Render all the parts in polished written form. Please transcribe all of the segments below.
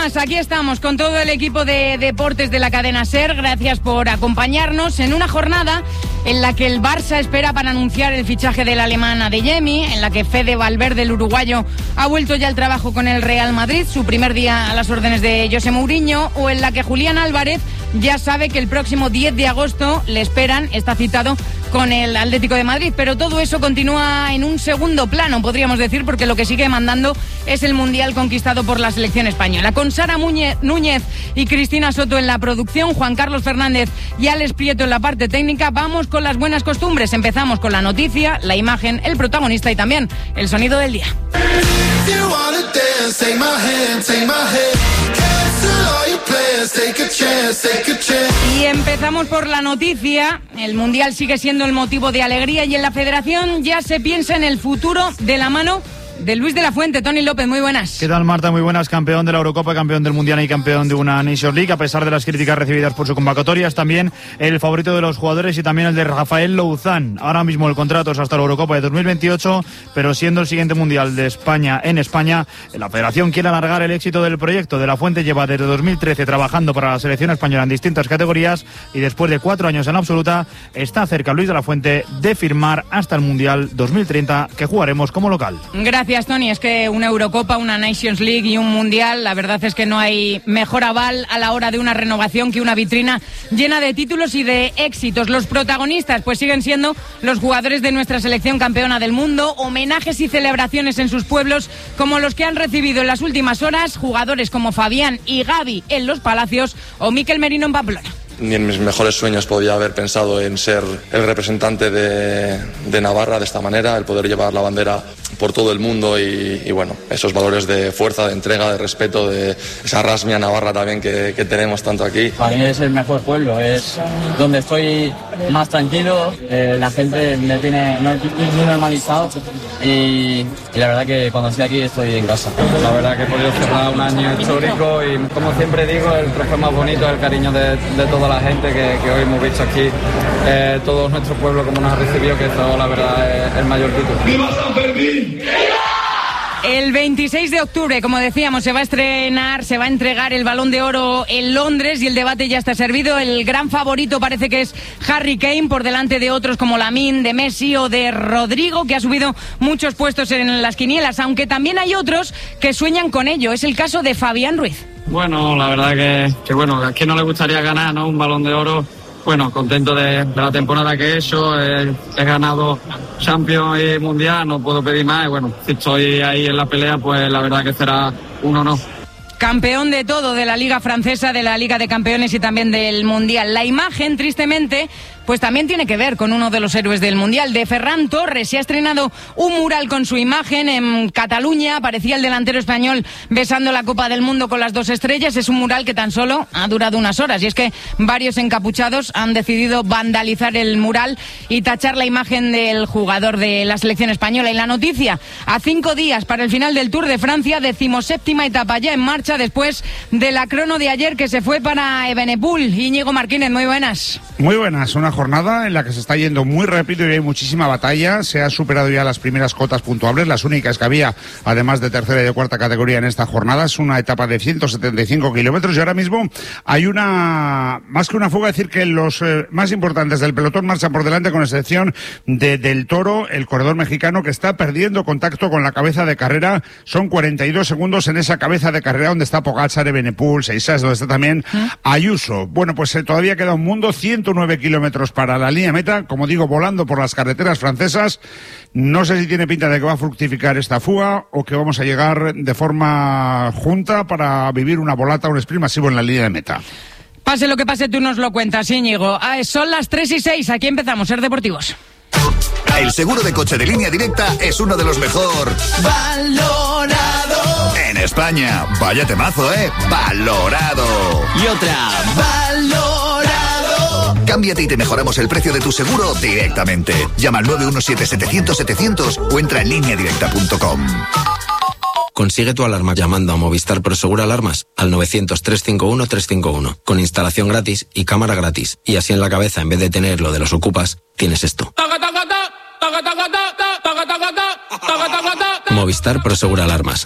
más, aquí estamos con todo el equipo de deportes de la cadena SER. Gracias por acompañarnos en una jornada en la que el Barça espera para anunciar el fichaje del alemán Adeyemi, en la que Fede Valverde, el uruguayo, ha vuelto ya al trabajo con el Real Madrid, su primer día a las órdenes de José Mourinho, o en la que Julián Álvarez ya sabe que el próximo 10 de agosto le esperan, está citado con el Atlético de Madrid, pero todo eso continúa en un segundo plano, podríamos decir, porque lo que sigue mandando es el Mundial conquistado por la selección española. Con Sara Núñez y Cristina Soto en la producción, Juan Carlos Fernández y Alex Prieto en la parte técnica, vamos con las buenas costumbres. Empezamos con la noticia, la imagen, el protagonista y también el sonido del día. Y empezamos por la noticia. El Mundial sigue siendo el motivo de alegría y en la Federación ya se piensa en el futuro de la mano de Luis de la Fuente. Tony López, muy buenas. ¿Qué tal, Marta? Muy buenas. Campeón de la Eurocopa, campeón del Mundial y campeón de una Nations League. A pesar de las críticas recibidas por su convocatoria, es también el favorito de los jugadores y también el de Rafael Louzán. Ahora mismo el contrato es hasta la Eurocopa de 2028, pero siendo el siguiente Mundial de España en España, la Federación quiere alargar el éxito del proyecto. De la Fuente lleva desde 2013 trabajando para la selección española en distintas categorías y después de 4 años en la absoluta, está cerca Luis de la Fuente de firmar hasta el Mundial 2030, que jugaremos como local. Gracias, Tony. Es que una Eurocopa, una Nations League y un Mundial, la verdad es que no hay mejor aval a la hora de una renovación que una vitrina llena de títulos y de éxitos. Los protagonistas pues siguen siendo los jugadores de nuestra selección campeona del mundo, homenajes y celebraciones en sus pueblos como los que han recibido en las últimas horas jugadores como Fabián y Gavi en Los Palacios o Mikel Merino en Pamplona. Ni en mis mejores sueños podía haber pensado en ser el representante de Navarra de esta manera, el poder llevar la bandera por todo el mundo y bueno, esos valores de fuerza, de entrega, de respeto, de esa rasmia navarra también que tenemos tanto aquí. Para mí es el mejor pueblo, es donde estoy más tranquilo, la gente me tiene muy normalizado y la verdad que cuando estoy aquí estoy en casa. La verdad que he podido cerrar un año histórico y como siempre digo, el trofeo más bonito es el cariño de toda la gente que hoy hemos visto aquí, todo nuestro pueblo como nos ha recibido, que eso la verdad es el mayor título. ¡Viva San Fermín! El 26 de octubre, como decíamos, se va a entregar el Balón de Oro en Londres y el debate ya está servido. El gran favorito parece que es Harry Kane, por delante de otros como Lamine, de Messi o de Rodrigo, que ha subido muchos puestos en las quinielas, aunque también hay otros que sueñan con ello. Es el caso de Fabián Ruiz. Bueno, la verdad que bueno, a quién no le gustaría ganar, ¿no? Un Balón de Oro. Bueno, contento de la temporada que he hecho, he ganado Champions y Mundial, no puedo pedir más, y bueno, si estoy ahí en la pelea, pues la verdad que será un honor. Campeón de todo, de la Liga Francesa, de la Liga de Campeones y también del Mundial. La imagen, tristemente, pues también tiene que ver con uno de los héroes del Mundial, de Ferran Torres. Se ha estrenado un mural con su imagen en Cataluña. Aparecía el delantero español besando la Copa del Mundo con las 2 estrellas. Es un mural que tan solo ha durado unas horas. Y es que varios encapuchados han decidido vandalizar el mural y tachar la imagen del jugador de la selección española. Y la noticia, a 5 días para el final del Tour de Francia, 17ª etapa ya en marcha después de la crono de ayer que se fue para Evenepoel. Íñigo Martínez, muy buenas. Muy buenas, una jornada en la que se está yendo muy rápido y hay muchísima batalla. Se han superado ya las primeras cotas puntuables, las únicas que había, además de tercera y de cuarta categoría en esta jornada. Es una etapa de 175 kilómetros y ahora mismo hay más que una fuga, decir que los más importantes del pelotón marchan por delante, con excepción Del Toro, el corredor mexicano, que está perdiendo contacto con la cabeza de carrera. Son 42 segundos en esa cabeza de carrera donde está Pogačar, Evenepoel, Seixas, donde está también Ayuso. Bueno, pues todavía queda un mundo, 109 kilómetros para la línea meta, como digo, volando por las carreteras francesas. No sé si tiene pinta de que va a fructificar esta fuga o que vamos a llegar de forma junta para vivir una volata, un sprint masivo en la línea de meta. Pase lo que pase, tú nos lo cuentas, Íñigo. Son las 3:06, aquí empezamos, Ser Deportivos. El seguro de coche de Línea Directa es uno de los mejor valorado en España. Vaya temazo, valorado. Y otra, valorado. Cámbiate y te mejoramos el precio de tu seguro directamente. Llama al 917-700-700 o entra en lineadirecta.com. Consigue tu alarma llamando a Movistar Prosegur Alarmas al 900-351-351, con instalación gratis y cámara gratis. Y así en la cabeza, en vez de tener lo de los ocupas, tienes esto. Movistar Prosegura Alarmas.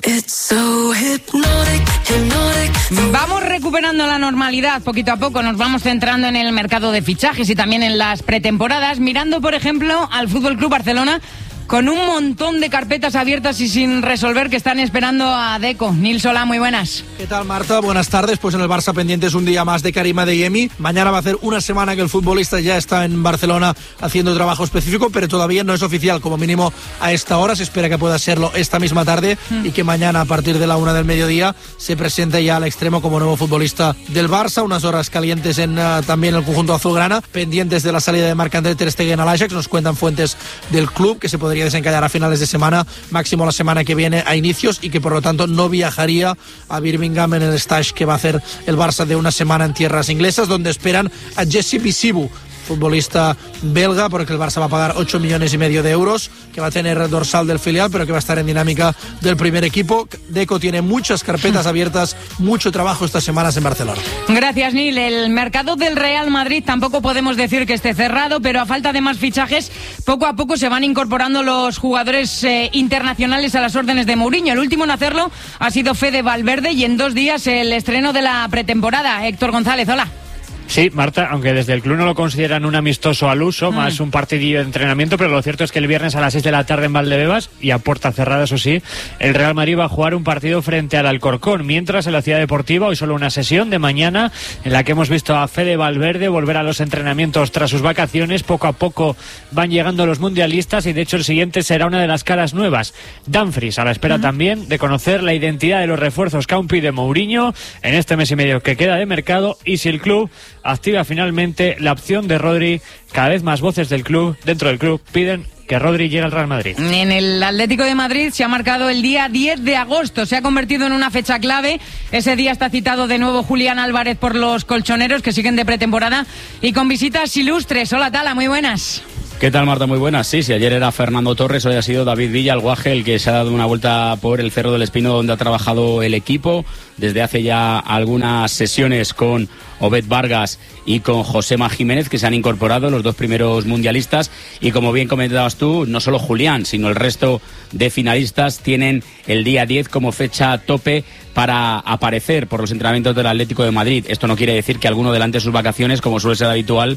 Vamos recuperando la normalidad poquito a poco, nos vamos centrando en el mercado de fichajes y también en las pretemporadas, mirando por ejemplo al Fútbol Club Barcelona con un montón de carpetas abiertas y sin resolver que están esperando a Deco. Nil Solá, muy buenas. ¿Qué tal, Marta? Buenas tardes. Pues en el Barça pendientes un día más de Karim Adeyemi. Mañana va a hacer una semana que el futbolista ya está en Barcelona haciendo trabajo específico, pero todavía no es oficial, como mínimo a esta hora. Se espera que pueda serlo esta misma tarde y que mañana a partir de la 1 del mediodía se presente ya al extremo como nuevo futbolista del Barça. Unas horas calientes en también el conjunto azulgrana, pendientes de la salida de Marc-André ter Stegen al Ajax. Nos cuentan fuentes del club que se podría desencallar a finales de semana, máximo la semana que viene a inicios, y que por lo tanto no viajaría a Birmingham en el stage que va a hacer el Barça de una semana en tierras inglesas, donde esperan a Jesse Bisibu, futbolista belga, porque el Barça va a pagar 8,5 millones de euros, que va a tener dorsal del filial, pero que va a estar en dinámica del primer equipo. Deco tiene muchas carpetas abiertas, mucho trabajo estas semanas en Barcelona. Gracias, Nil. El mercado del Real Madrid tampoco podemos decir que esté cerrado, pero a falta de más fichajes, poco a poco se van incorporando los jugadores internacionales a las órdenes de Mourinho. El último en hacerlo ha sido Fede Valverde, y en 2 días el estreno de la pretemporada. Héctor González, hola. Sí, Marta, aunque desde el club no lo consideran un amistoso al uso, más un partidillo de entrenamiento, pero lo cierto es que el viernes a las 6 de la tarde en Valdebebas, y a puerta cerrada, eso sí, el Real Madrid va a jugar un partido frente al Alcorcón, mientras en la Ciudad Deportiva hoy solo una sesión de mañana en la que hemos visto a Fede Valverde volver a los entrenamientos tras sus vacaciones. Poco a poco van llegando los mundialistas y de hecho el siguiente será una de las caras nuevas. Dumfries, a la espera también de conocer la identidad de los refuerzos que aún pide Mourinho en este mes y medio que queda de mercado, y si el club activa finalmente la opción de Rodri. Cada vez más voces del club, dentro del club, piden que Rodri llegue al Real Madrid. En el Atlético de Madrid se ha marcado el día 10 de agosto, se ha convertido en una fecha clave. Ese día está citado de nuevo Julián Álvarez por los colchoneros, que siguen de pretemporada y con visitas ilustres. Hola, Tala, muy buenas. ¿Qué tal, Marta? Muy buenas. Sí, si ayer era Fernando Torres, hoy ha sido David Villa, el guaje, el que se ha dado una vuelta por el Cerro del Espino, donde ha trabajado el equipo desde hace ya algunas sesiones con Obed Vargas y con Josema Jiménez, que se han incorporado los 2 primeros mundialistas. Y como bien comentabas tú, no solo Julián, sino el resto de finalistas tienen el día 10 como fecha tope para aparecer por los entrenamientos del Atlético de Madrid. Esto no quiere decir que alguno adelante sus vacaciones, como suele ser habitual,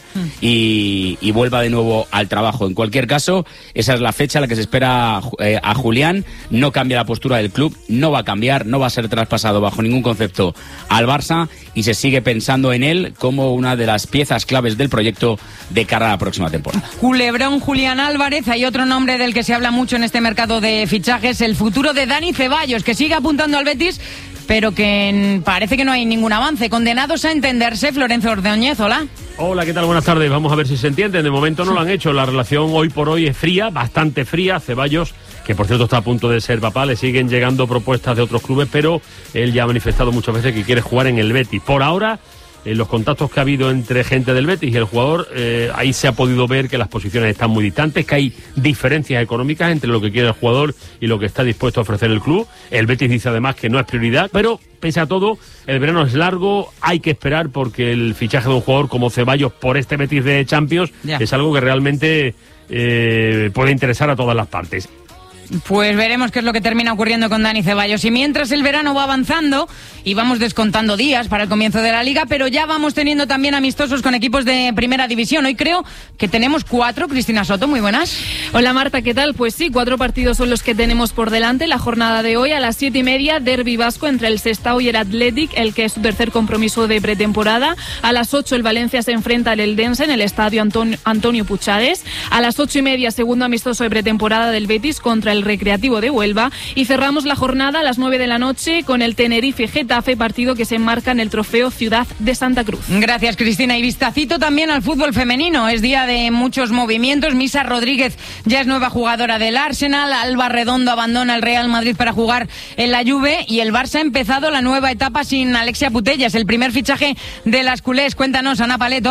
y vuelva de nuevo al trabajo. En cualquier caso, esa es la fecha a la que se espera a Julián. No cambia la postura del club, no va a cambiar, no va a ser traspasado bajo ningún concepto al Barça, y se sigue pensando en él como una de las piezas claves del proyecto de cara a la próxima temporada. Culebrón Julián Álvarez. Hay otro nombre del que se habla mucho en este mercado de fichajes, el futuro de Dani Ceballos, que sigue apuntando al Betis, pero que parece que no hay ningún avance. Condenados a entenderse. Florencio Ordóñez, hola. Hola, ¿qué tal? Buenas tardes. Vamos a ver si se entienden. De momento no lo han hecho. La relación hoy por hoy es fría, bastante fría. Ceballos, que por cierto está a punto de ser papá, le siguen llegando propuestas de otros clubes, pero él ya ha manifestado muchas veces que quiere jugar en el Betis. Por ahora, en los contactos que ha habido entre gente del Betis y el jugador, ahí se ha podido ver que las posiciones están muy distantes, que hay diferencias económicas entre lo que quiere el jugador y lo que está dispuesto a ofrecer el club. El Betis dice además que no es prioridad, pero pese a todo, el verano es largo, hay que esperar, porque el fichaje de un jugador como Ceballos por este Betis de Champions es algo que realmente puede interesar a todas las partes. Pues veremos qué es lo que termina ocurriendo con Dani Ceballos. Y mientras el verano va avanzando y vamos descontando días para el comienzo de la Liga, pero ya vamos teniendo también amistosos con equipos de Primera División. Hoy creo que tenemos 4. Cristina Soto, muy buenas. Hola, Marta, ¿qué tal? Pues sí, 4 partidos son los que tenemos por delante. La jornada de hoy a las 7:30, derbi vasco entre el Sestao y el Athletic, el que es su tercer compromiso de pretemporada. A las 8 el Valencia se enfrenta al Eldense en el estadio Antonio Puchades. A las 8:30, segundo amistoso de pretemporada del Betis contra el Recreativo de Huelva, y cerramos la jornada a las 9 de la noche con el Tenerife-Getafe, partido que se enmarca en el trofeo Ciudad de Santa Cruz. Gracias, Cristina. Y vistacito también al fútbol femenino. Es día de muchos movimientos. Misa Rodríguez ya es nueva jugadora del Arsenal, Alba Redondo abandona el Real Madrid para jugar en la Juve, y el Barça ha empezado la nueva etapa sin Alexia Putellas, el primer fichaje de las culés. Cuéntanos, Ana Palet, hola.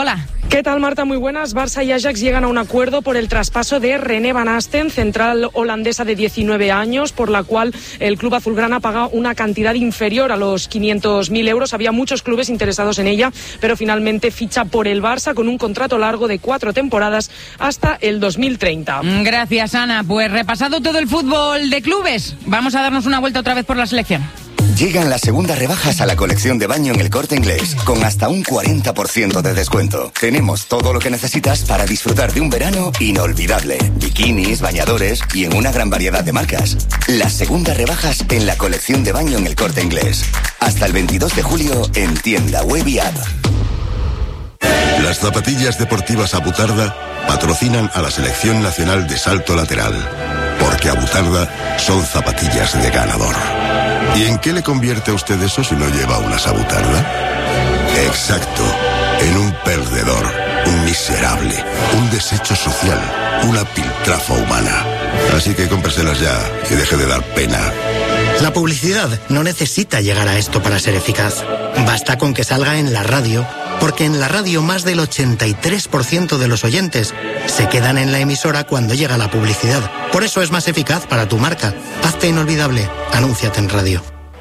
¿Qué tal, Marta? Muy buenas. Barça y Ajax llegan a un acuerdo por el traspaso de René Van Asten, central holandesa de 19 años, por la cual el club azulgrana paga una cantidad inferior a los 500.000 euros. Había muchos clubes interesados en ella, pero finalmente ficha por el Barça con un contrato largo de 4 temporadas hasta el 2030. Gracias, Ana. Pues repasado todo el fútbol de clubes, vamos a darnos una vuelta otra vez por la selección. Llegan las segundas rebajas a la colección de baño en El Corte Inglés, con hasta un 40% de descuento. Tenemos todo lo que necesitas para disfrutar de un verano inolvidable. Bikinis, bañadores y en una gran variedad de marcas. Las segundas rebajas en la colección de baño en El Corte Inglés. Hasta el 22 de julio en tienda web y app. Las zapatillas deportivas Abutarda patrocinan a la Selección Nacional de Salto Lateral, porque Abutarda son zapatillas de ganador. ¿Y en qué le convierte a usted eso si no lleva una Abutarda? Exacto, en un perdedor, un miserable, un desecho social, una piltrafa humana. Así que cómpreselas ya y deje de dar pena. La publicidad no necesita llegar a esto para ser eficaz. Basta con que salga en la radio, porque en la radio más del 83% de los oyentes se quedan en la emisora cuando llega la publicidad. Por eso es más eficaz para tu marca. Hazte inolvidable. Anúnciate en radio.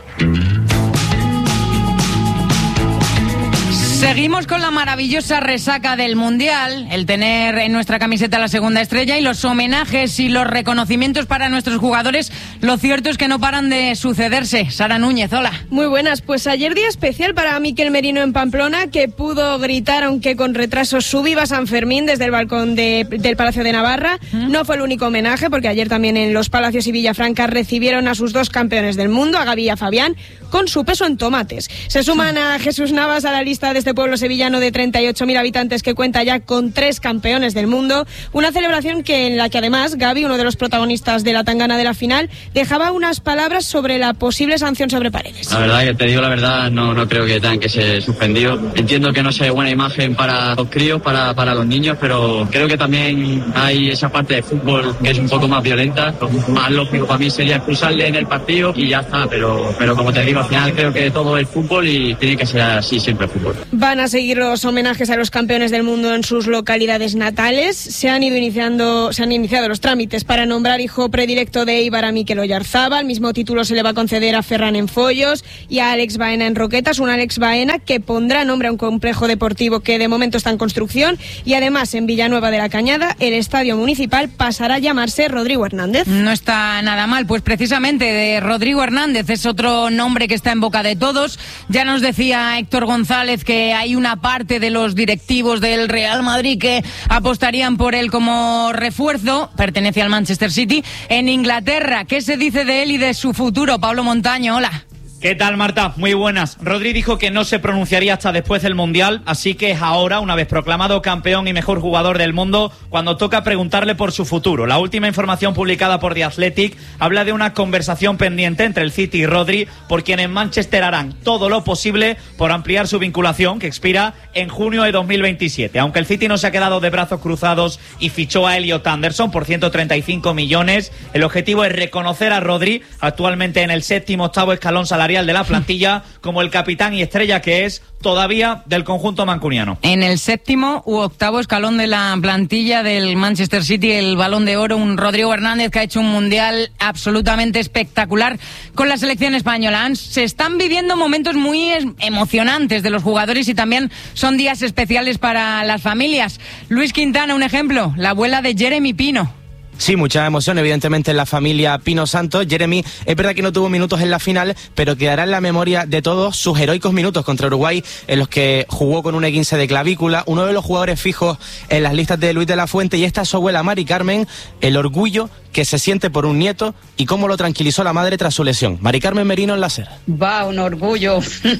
Seguimos con la maravillosa resaca del Mundial, el tener en nuestra camiseta la segunda estrella y los homenajes y los reconocimientos para nuestros jugadores. Lo cierto es que no paran de sucederse. Sara Núñez, hola. Muy buenas, pues ayer día especial para Miquel Merino en Pamplona, que pudo gritar, aunque con retraso, su viva San Fermín desde el balcón del Palacio de Navarra. No fue el único homenaje, porque ayer también en Los Palacios y Villafranca recibieron a sus 2 campeones del mundo, a Gavi y a Fabián, con su peso en tomates. Se suman a Jesús Navas a la lista de este pueblo sevillano de 38.000 habitantes que cuenta ya con 3 campeones del mundo. Una celebración en la que además Gavi, uno de los protagonistas de la tangana de la final, dejaba unas palabras sobre la posible sanción sobre Paredes. La verdad que te digo la verdad, no creo que tengan que ser suspendidos. Entiendo que no sea buena imagen para los críos, para los niños, pero creo que también hay esa parte de fútbol que es un poco más violenta. Lo más lógico para mí sería expulsarle en el partido y ya está, pero como te digo, al final creo que todo es fútbol y tiene que ser así siempre el fútbol. Van a seguir los homenajes a los campeones del mundo en sus localidades natales. Se han iniciado los trámites para nombrar hijo predilecto de Eibar a Mikel Oyarzabal. El mismo título se le va a conceder a Ferran en Follos y a Alex Baena en Roquetas. Un Alex Baena que pondrá nombre a un complejo deportivo que de momento está en construcción. Y además en Villanueva de la Cañada el estadio municipal pasará a llamarse Rodrigo Hernández. No está nada mal, pues precisamente de Rodrigo Hernández es otro nombre que está en boca de todos. Ya nos decía Héctor González que hay una parte de los directivos del Real Madrid que apostarían por él como refuerzo. Pertenece al Manchester City. En Inglaterra, ¿qué se dice de él y de su futuro? Pablo Montaño, hola. ¿Qué tal, Marta? Muy buenas. Rodri dijo que no se pronunciaría hasta después del Mundial, así que es ahora, una vez proclamado campeón y mejor jugador del mundo, cuando toca preguntarle por su futuro. La última información publicada por The Athletic habla de una conversación pendiente entre el City y Rodri, por quien en Manchester harán todo lo posible por ampliar su vinculación, que expira en junio de 2027. Aunque el City no se ha quedado de brazos cruzados y fichó a Elliot Anderson por 135 millones, el objetivo es reconocer a Rodri, actualmente en el 7º-8º escalón salarial de la plantilla, como el capitán y estrella que es todavía del conjunto mancuniano. En el 7º u 8º escalón de la plantilla del Manchester City, el Balón de Oro, un Rodrigo Hernández que ha hecho un mundial absolutamente espectacular con la selección española. Se están viviendo momentos muy emocionantes de los jugadores y también son días especiales para las familias. Luis Quintana, un ejemplo, la abuela de Jeremy Pino. Sí, mucha emoción, evidentemente, en la familia Pino Santos. Jeremy, es verdad que no tuvo minutos en la final, pero quedará en la memoria de todos sus heroicos minutos contra Uruguay, en los que jugó con un esguince de clavícula, uno de los jugadores fijos en las listas de Luis de la Fuente, y esta es su abuela Mari Carmen, el orgullo que se siente por un nieto y cómo lo tranquilizó la madre tras su lesión. Mari Carmen Merino en la SER. Va, un orgullo.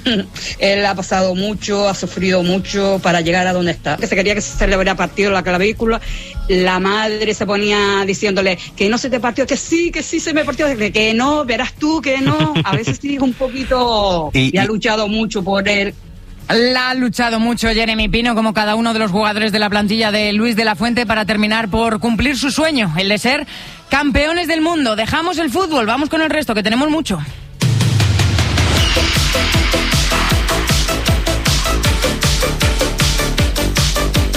Él ha pasado mucho, ha sufrido mucho para llegar a donde está. Que se quería que se le hubiera partido la clavícula. La madre se ponía diciéndole que no se te partió, que sí se me partió, que no, verás tú que no. A veces sí un poquito y ha luchado mucho por él. La ha luchado mucho Jeremy Pino, como cada uno de los jugadores de la plantilla de Luis de la Fuente, para terminar por cumplir su sueño, el de ser campeones del mundo. Dejamos el fútbol, vamos con el resto, que tenemos mucho.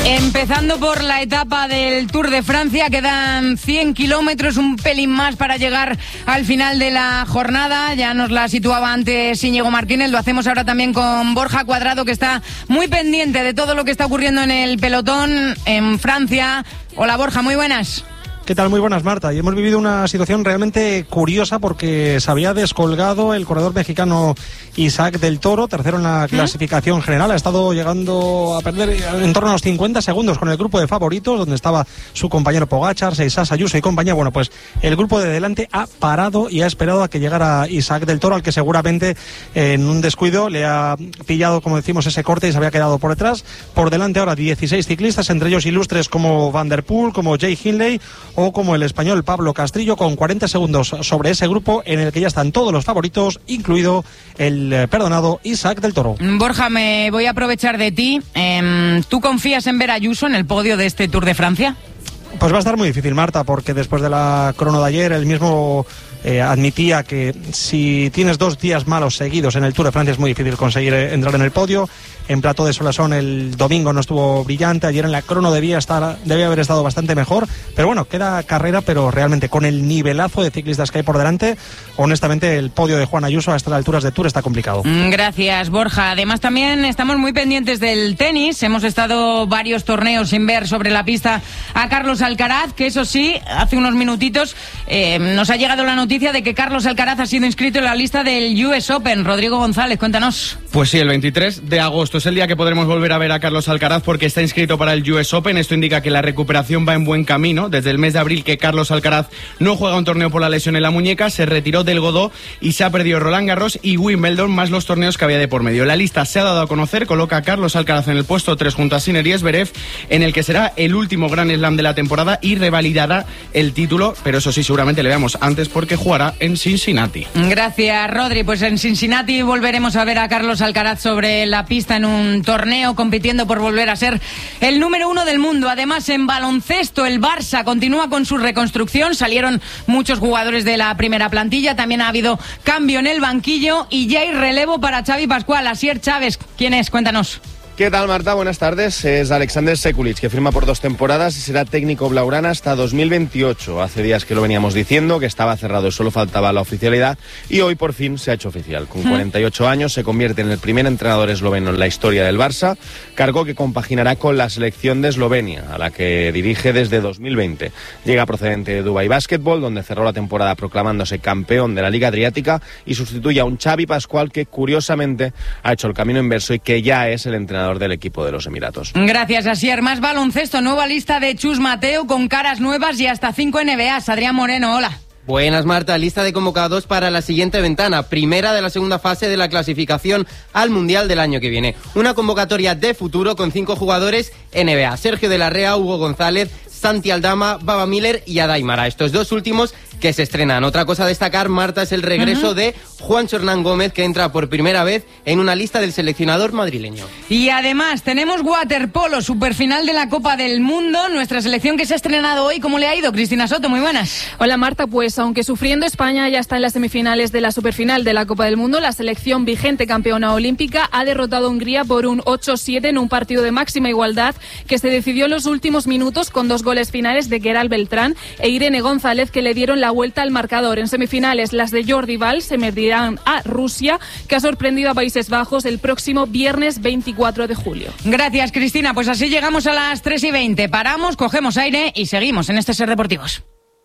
Empezando por la etapa del Tour de Francia, quedan 100 kilómetros, un pelín más para llegar al final de la jornada. Ya nos la situaba antes Íñigo Martínez, lo hacemos ahora también con Borja Cuadrado, que está muy pendiente de todo lo que está ocurriendo en el pelotón en Francia. Hola Borja, muy buenas. ¿Qué tal? Muy buenas, Marta. Y hemos vivido una situación realmente curiosa porque se había descolgado el corredor mexicano Isaac del Toro, tercero en la clasificación general. Ha estado llegando a perder en torno a los 50 segundos con el grupo de favoritos, donde estaba su compañero Pogačar, Seisas, Ayuso y compañía. Bueno, pues el grupo de delante ha parado y ha esperado a que llegara Isaac del Toro, al que seguramente en un descuido le ha pillado, como decimos, ese corte y se había quedado por detrás. Por delante ahora 16 ciclistas, entre ellos ilustres como Van der Poel, como Jay Hindley o como el español Pablo Castrillo, con 40 segundos sobre ese grupo en el que ya están todos los favoritos, incluido el perdonado Isaac del Toro. Borja, me voy a aprovechar de ti. ¿Tú confías en ver a Ayuso en el podio de este Tour de Francia? Pues va a estar muy difícil, Marta, porque después de la crono de ayer, él mismo admitía que si tienes 2 días malos seguidos en el Tour de Francia es muy difícil conseguir entrar en el podio. En Plató de Solasson el domingo no estuvo brillante, ayer en la crono debía haber estado bastante mejor, pero bueno, queda carrera, pero realmente con el nivelazo de ciclistas que hay por delante, honestamente el podio de Juan Ayuso a estas alturas de Tour está complicado. Gracias, Borja. Además también estamos muy pendientes del tenis, hemos estado varios torneos sin ver sobre la pista a Carlos Alcaraz, que eso sí, hace unos minutitos nos ha llegado la noticia de que Carlos Alcaraz ha sido inscrito en la lista del US Open. Rodrigo González, cuéntanos. Pues sí, el 23 de agosto es el día que podremos volver a ver a Carlos Alcaraz porque está inscrito para el US Open. Esto indica que la recuperación va en buen camino. Desde el mes de abril que Carlos Alcaraz no juega un torneo por la lesión en la muñeca, se retiró del Godó y se ha perdido Roland Garros y Wimbledon, más los torneos que había de por medio. La lista se ha dado a conocer, coloca a Carlos Alcaraz en el puesto 3 junto a Sinner y Zverev, en el que será el último Grand Slam de la temporada y revalidará el título, pero eso sí, seguramente le veamos antes porque jugará en Cincinnati. Gracias, Rodri. Pues en Cincinnati volveremos a ver a Carlos Alcaraz sobre la pista en un torneo, compitiendo por volver a ser el número 1 del mundo. Además, en baloncesto, el Barça continúa con su reconstrucción. Salieron muchos jugadores de la primera plantilla. También ha habido cambio en el banquillo y ya hay relevo para Xavi Pascual. Asier Chávez, ¿quién es? Cuéntanos. ¿Qué tal, Marta? Buenas tardes. Es Alexander Sekulic, que firma por 2 temporadas y será técnico blaugrana hasta 2028. Hace días que lo veníamos diciendo, que estaba cerrado y solo faltaba la oficialidad, y hoy por fin se ha hecho oficial. Con 48 años se convierte en el primer entrenador esloveno en la historia del Barça, cargo que compaginará con la selección de Eslovenia, a la que dirige desde 2020. Llega procedente de Dubai Basketball, donde cerró la temporada proclamándose campeón de la Liga Adriática, y sustituye a un Xavi Pascual que, curiosamente, ha hecho el camino inverso y que ya es el entrenador del equipo de los Emiratos. Gracias, Asier. Más baloncesto, nueva lista de Chus Mateo con caras nuevas y hasta 5 NBAs. Adrián Moreno, hola. Buenas, Marta. Lista de convocados para la siguiente ventana, primera de la segunda fase de la clasificación al Mundial del año que viene. Una convocatoria de futuro con 5 jugadores NBA: Sergio de la Rea, Hugo González, Santi Aldama, Baba Miller y Adaimara. Estos 2 últimos que se estrenan. Otra cosa a destacar, Marta, es el regreso de Juancho Hernán Gómez, que entra por primera vez en una lista del seleccionador madrileño. Y además tenemos waterpolo, superfinal de la Copa del Mundo. Nuestra selección que se ha estrenado hoy, ¿cómo le ha ido? Cristina Soto, muy buenas. Hola, Marta. Pues aunque sufriendo, España ya está en las semifinales de la superfinal de la Copa del Mundo. La selección vigente campeona olímpica ha derrotado a Hungría por un 8-7 en un partido de máxima igualdad que se decidió en los últimos minutos con 2 goles finales de Gerald Beltrán e Irene González, que le dieron la vuelta al marcador. En semifinales, las de Jordi Val se medirán a Rusia, que ha sorprendido a Países Bajos, el próximo viernes 24 de julio. Gracias, Cristina. Pues así llegamos a las 3:20. Paramos, cogemos aire y seguimos en este Ser Deportivos.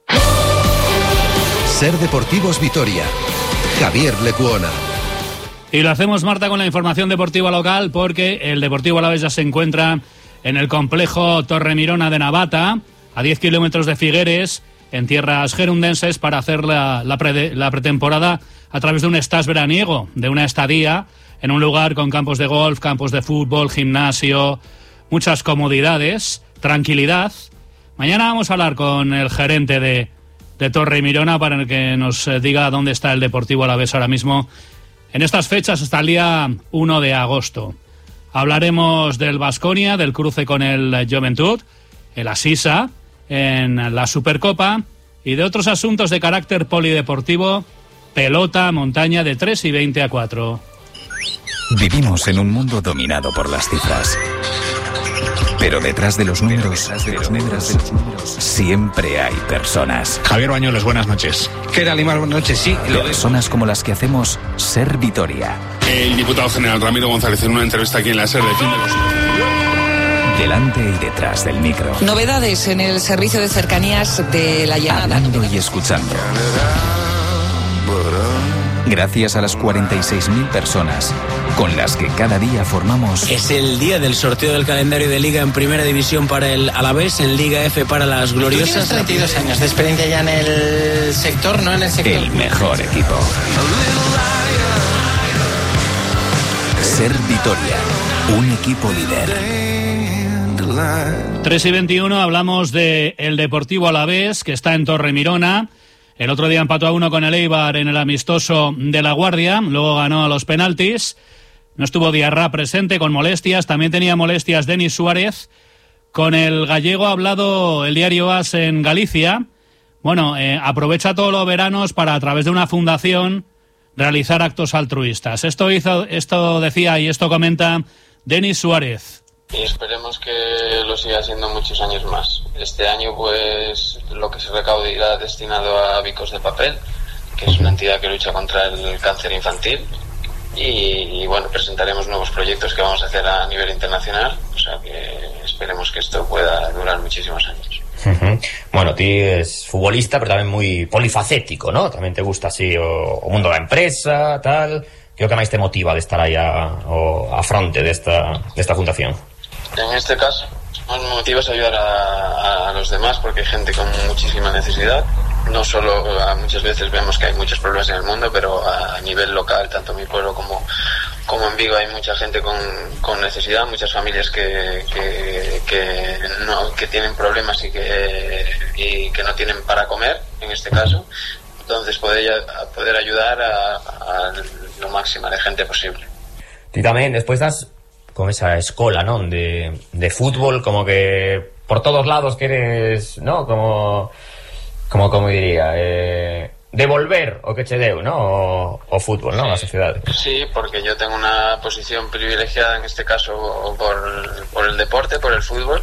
Ser Deportivos Vitoria. Javier Lecuona. Y lo hacemos, Marta, con la información deportiva local, porque el Deportivo Alavés ya se encuentra en el complejo Torremirona de Navata, a 10 kilómetros de Figueres, en tierras gerundenses, para hacer la pretemporada a través de un stage veraniego, de una estadía en un lugar con campos de golf, campos de fútbol, gimnasio, muchas comodidades, tranquilidad. Mañana vamos a hablar con el gerente de Torremirona para que nos diga dónde está el Deportivo Alavés ahora mismo en estas fechas hasta el día 1 de agosto. Hablaremos del Baskonia, del cruce con el Joventut, el Asisa en la Supercopa y de otros asuntos de carácter polideportivo, pelota, montaña de 3 y 20 a 4. Vivimos en un mundo dominado por las cifras. Pero detrás de los números, siempre hay personas. Javier Bañuelos, buenas noches. ¿Qué tal, Limar? Buenas noches, sí. Personas como las que hacemos Ser Vitoria. El diputado general Ramiro González en una entrevista aquí en la SER defiende Delante y detrás del micro. Novedades en el servicio de cercanías de la llamada. Hablando y escuchando. Gracias a las 46.000 personas con las que cada día formamos. Es el día del sorteo del calendario de Liga en Primera División para el Alavés, en Liga F para las Gloriosas. Tienes 32 años de experiencia ya en el sector, ¿no? En el sector. El mejor equipo. Ser Vitoria, un equipo líder. 3:21, hablamos de el Deportivo Alavés, que está en Torremirona. El otro día empató a 1 con el Eibar en el amistoso de La Guardia, luego ganó a los penaltis. No estuvo Diarra presente con molestias, también tenía molestias Denis Suárez. Con el gallego ha hablado el diario AS en Galicia. Bueno, aprovecha todos los veranos para, a través de una fundación, realizar actos altruistas. Esto decía y esto comenta Denis Suárez. Y esperemos que lo siga haciendo muchos años más. Este año, pues, lo que se recaude irá destinado a Bicos de Papel, que es una entidad que lucha contra el cáncer infantil. Y bueno, presentaremos nuevos proyectos que vamos a hacer a nivel internacional. O sea que esperemos que esto pueda durar muchísimos años. Bueno, ti es futbolista, pero tamén moi polifacético, ¿no? Tamén te gusta así o mundo da empresa, tal. Que o que máis te motiva de estar aí a fronte desta fundación? En este caso, nos motiva es ayudar a los demás, porque hay gente con muchísima necesidad. No solo, muchas veces vemos que hay muchos problemas en el mundo, pero a nivel local, tanto en mi pueblo como en Vigo, hay mucha gente con necesidad, muchas familias que tienen problemas y que no tienen para comer, en este caso. Entonces poder ayudar a lo máximo de gente posible. Ti tamén, despois das con esa escola, non? De fútbol, como que por todos lados queres, ¿no? Como diría, devolver o que che deu, ¿no? O fútbol, ¿no? A sociedade. Sí, porque yo tengo una posición privilegiada en este caso por el deporte, por el fútbol,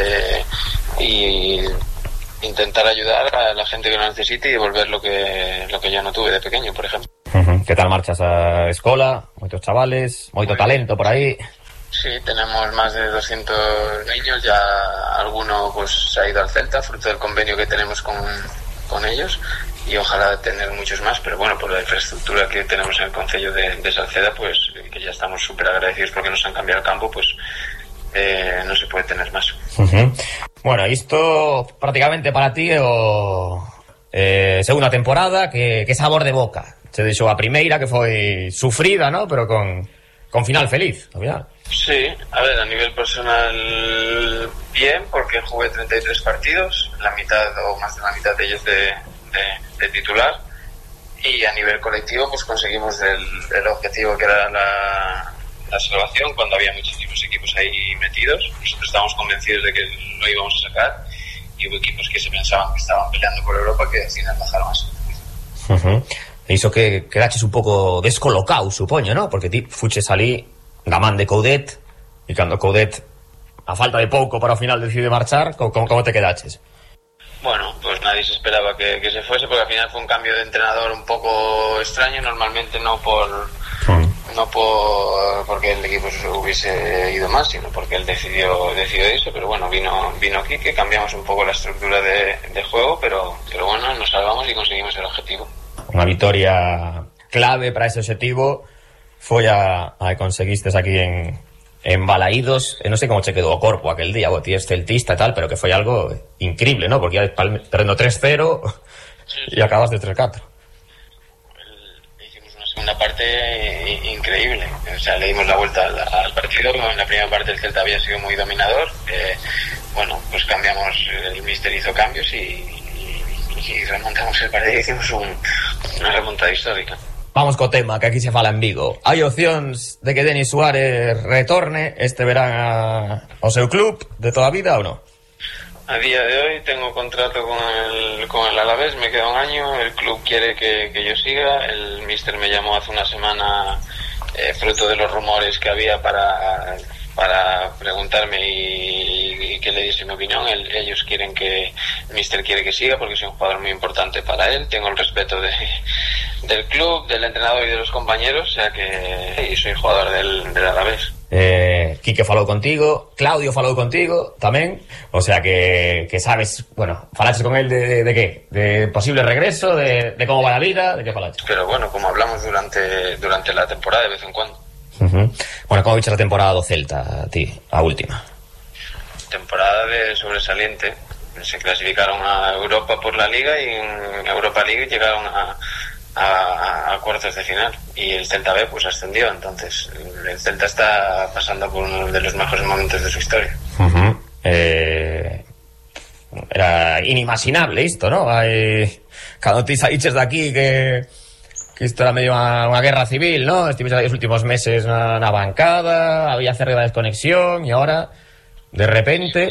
y intentar ayudar a la gente que lo necesite y devolver lo que yo no tuve de pequeño, por ejemplo. Que tal marchas a escola? Moitos chavales, moito talento por aí. Sí, tenemos más de 200 niños, ya alguno pues se ha ido al Celta, fruto del convenio que tenemos con ellos, y ojalá tener muchos más, pero bueno, por la infraestructura que tenemos en el concello de Salceda, pues que ya estamos súper agradecidos porque nos han cambiado el campo, pues no se puede tener más. Bueno, isto prácticamente para ti o segunda temporada, que sabor de boca. Se deixou a primeira, que foi sufrida, ¿no? Pero con final feliz, al final. Sí, a ver, a nivel personal bien, porque jugué 33 partidos, la mitad o más de la mitad de ellos de titular, y a nivel colectivo pues conseguimos el objetivo que era la salvación, cuando había muchísimos equipos ahí metidos. Nosotros estábamos convencidos de que lo íbamos a sacar, y hubo equipos que se pensaban que estaban peleando por Europa que al final bajaron así. Iso que quedaches un pouco descolocado, supoño, ¿no? Porque ti fuches ali da man de Coudet, e cando Coudet, a falta de pouco para o final, decide marchar, como te quedaches? Bueno, pues nadie se esperaba que se fuese, porque al final fue un cambio de entrenador un poco extraño, normalmente no porque el equipo se hubiese ido más, sino porque él decidió eso, pero bueno, vino aquí, que cambiamos un poco la estructura de juego, pero bueno, nos salvamos y conseguimos el objetivo. Unha vitoria clave para ese objetivo foi a conseguistes aquí en Balaídos. Non sei como che quedou o corpo aquel día, ti és celtista e tal, pero que foi algo increíble, ¿no? Porque ia perdendo 3-0 e acabas de 3-4. Hicimos una segunda parte increíble, o sea, le dimos la vuelta al partido. En la primera parte el Celta había sido muy dominador, bueno, pues cambiamos, el míster hizo cambios y remontamos el partido, hicimos una remontada histórica. Vamos co tema, que aquí se fala en Vigo. Hai opcións de que Denis Suárez retorne este verán ao seu club de toda a vida ou non? A día de hoy tengo contrato con el Alavés, me queda un año, el club quiere que yo siga, el míster me llamó hace una semana, fruto de los rumores que había para preguntarme y que le diese mi opinión. Ellos quieren que el míster quiere que siga porque soy un jugador muy importante para él. Tengo el respeto del club, del entrenador y de los compañeros, o sea que soy jugador del Alavés. Quique falou contigo, Claudio falou contigo tamén, o sea que sabes, bueno, falaches con él de qué, de posible regreso, de cómo va la vida, de qué falaches. Pero bueno, como hablamos durante la temporada de vez en cuando. Bueno, como viches a temporada do Celta, a ti, a última? Temporada de sobresaliente. Se clasificaron a Europa por la Liga y en Europa League llegaron a cuartos de final y el Celta B pues ascendió. Entonces el Celta está pasando por uno de los mejores momentos de su historia. Era inimaginable isto, ¿no? Cando ti saíches de aquí que isto era medio unha guerra civil, ¿no? Estives aí os últimos meses na bancada, había certa desconexión e ahora de repente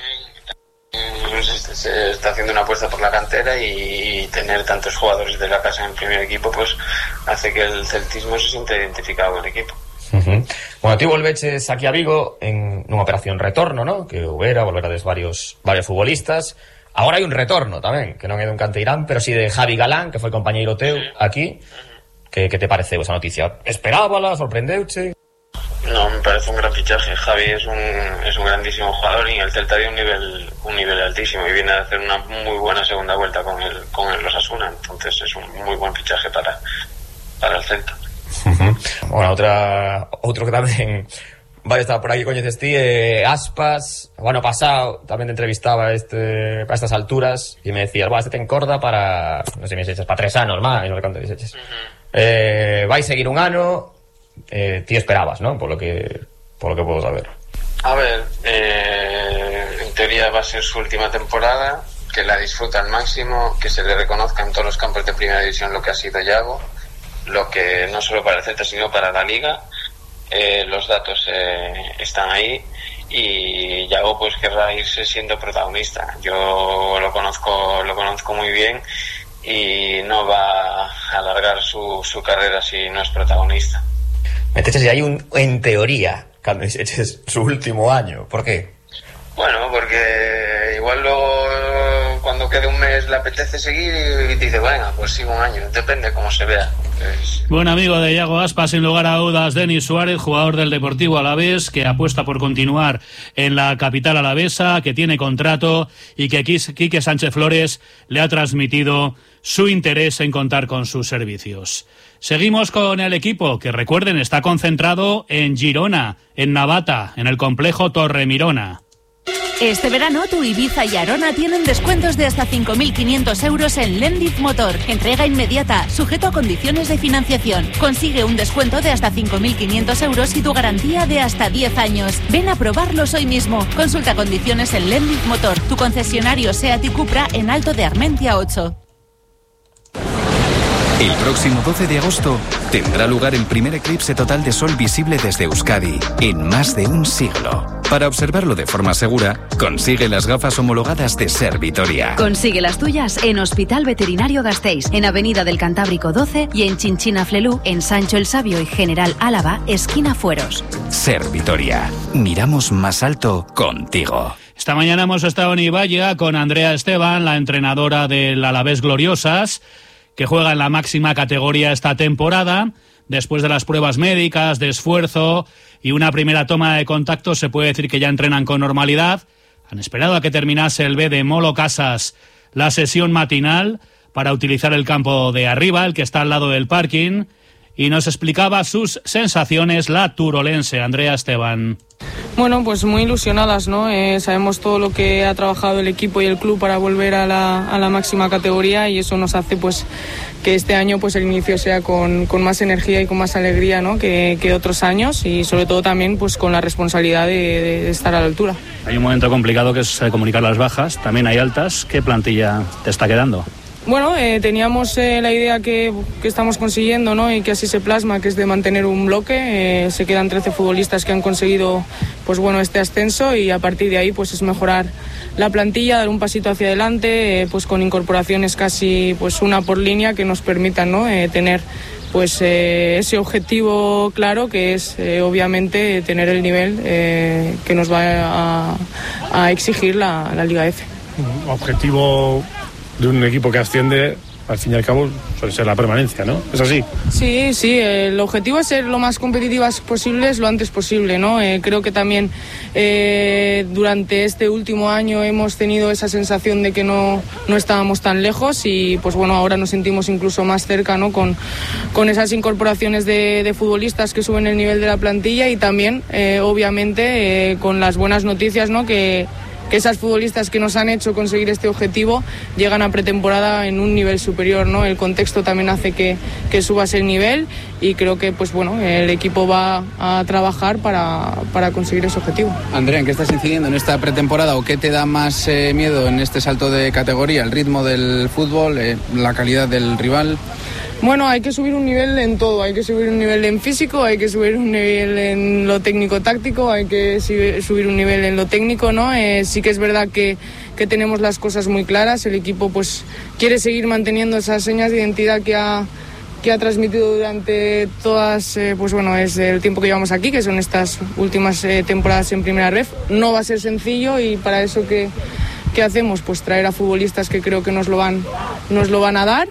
se está haciendo una apuesta por la cantera y tener tantos jugadores de la casa en el primer equipo pues hace que el celtismo se sienta identificado con el equipo. Bueno, ti volveches aquí a Vigo en unha operación retorno, ¿no? Que volverades varios futbolistas. Agora hai un retorno tamén, que non é dun canteirán, pero si de Javi Galán, que foi compañeiro teu aquí. Que te pareceu esa noticia? Esperábala, sorprendeuche? No, me parece un gran fichaje. Javi es un grandísimo jugador y en el Celta dio un nivel altísimo y viene a hacer una muy buena segunda vuelta con el Osasuna. Entonces es un muy buen fichaje para el Celta. Bueno, outro que tamén vai estar por aquí, coñeces ti, Aspas. O ano pasado tamén te entrevistaba para estas alturas e me decías, este ten corda para, non sei me dices, para 3 anos máis, non sei canto dices. Vai seguir un ano. Ti esperabas, ¿no? Por lo que puedo saber. A ver, en teoría va a ser su última temporada, que la disfruta al máximo, que se le reconozca en todos los campos de primera división lo que ha sido Yago, lo que no solo para el Celta sino para la Liga. Los datos están ahí y Yago pues querrá irse siendo protagonista. Yo lo conozco muy bien y no va a alargar su carrera si no es protagonista. Meteches aí en teoría cando eches su último año. ¿Por qué? Bueno, porque igual luego cuando quede un mes le apetece seguir y dice, venga, pues sigo un año. Depende cómo se vea. Buen amigo de Yago Aspas, sin lugar a dudas, Denis Suárez, jugador del Deportivo Alavés, que apuesta por continuar en la capital alavesa, que tiene contrato y que Quique Sánchez Flores le ha transmitido su interés en contar con sus servicios. Seguimos con el equipo, que recuerden, está concentrado en Girona, en Navata, en el complejo Torremirona. Este verano tu Ibiza y Arona tienen descuentos de hasta 5.500 euros en Lendif Motor. Entrega inmediata, sujeto a condiciones de financiación. Consigue un descuento de hasta 5.500 euros y tu garantía de hasta 10 años. Ven a probarlos hoy mismo. Consulta condiciones en Lendif Motor, tu concesionario Seat y Cupra en Alto de Armentia 8. El próximo 12 de agosto tendrá lugar el primer eclipse total de sol visible desde Euskadi en más de un siglo. Para observarlo de forma segura, consigue las gafas homologadas de Ser Vitoria. Consigue las tuyas en Hospital Veterinario Gasteiz, en Avenida del Cantábrico 12 y en Chinchina Flelú, en Sancho el Sabio y General Álava, esquina Fueros. Ser Vitoria. Miramos más alto contigo. Esta mañana hemos estado en Ibaya con Andrea Esteban, la entrenadora del Alavés Gloriosas, que juega en la máxima categoría esta temporada. Después de las pruebas médicas, de esfuerzo y una primera toma de contacto, se puede decir que ya entrenan con normalidad. Han esperado a que terminase el B de Molo Casas la sesión matinal para utilizar el campo de arriba, el que está al lado del parking, y nos explicaba sus sensaciones la turolense, Andrea Esteban. Bueno, pues muy ilusionadas, ¿no? Sabemos todo lo que ha trabajado el equipo y el club para volver a la máxima categoría y eso nos hace pues que este año pues el inicio sea con más energía y con más alegría, ¿no? que otros años y sobre todo también pues con la responsabilidad de estar a la altura. Hay un momento complicado que es comunicar las bajas, también hay altas. ¿Qué plantilla te está quedando? Bueno, teníamos la idea que estamos consiguiendo, ¿no? Y que así se plasma, que es de mantener un bloque. Se quedan 13 futbolistas que han conseguido pues bueno, este ascenso y a partir de ahí pues es mejorar la plantilla, dar un pasito hacia adelante, pues con incorporaciones casi pues una por línea que nos permitan, ¿no? Tener pues ese objetivo claro que es obviamente tener el nivel que nos va a exigir la Liga F. Objetivo de un equipo que asciende, al fin y al cabo, suele ser la permanencia, ¿no? ¿Es así? Sí, el objetivo es ser lo más competitivas posibles lo antes posible, ¿no? Creo que también durante este último año hemos tenido esa sensación de que no estábamos tan lejos y pues bueno, ahora nos sentimos incluso más cerca, ¿no? Con esas incorporaciones de futbolistas que suben el nivel de la plantilla y también, obviamente, con las buenas noticias, ¿no? Que esas futbolistas que nos han hecho conseguir este objetivo llegan a pretemporada en un nivel superior, ¿no? El contexto también hace que subas el nivel y creo que pues bueno, el equipo va a trabajar para conseguir ese objetivo. Andrea, ¿en qué estás incidiendo en esta pretemporada o qué te da más miedo en este salto de categoría? ¿El ritmo del fútbol, la calidad del rival? Bueno, hay que subir un nivel en todo, hay que subir un nivel en físico, hay que subir un nivel en lo técnico-táctico, hay que subir un nivel en lo técnico, ¿no? Sí que es verdad que tenemos las cosas muy claras, el equipo pues quiere seguir manteniendo esas señas de identidad que ha transmitido durante todas, pues bueno, es el tiempo que llevamos aquí, que son estas últimas temporadas en Primera Ref. No va a ser sencillo y para eso ¿qué hacemos? Pues traer a futbolistas que creo que nos lo van a dar.